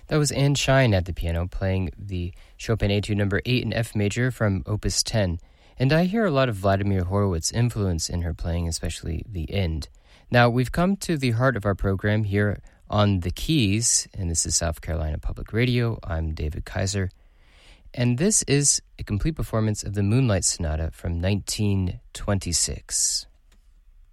That was Anne Shine at the piano playing the Chopin Etude number 8 in F major from Opus 10. And I hear a lot of Vladimir Horowitz influence in her playing, especially the end. Now, we've come to the heart of our program here on The Keys, and this is South Carolina Public Radio. I'm David Kaiser. And this is a complete performance of the Moonlight Sonata from 1926.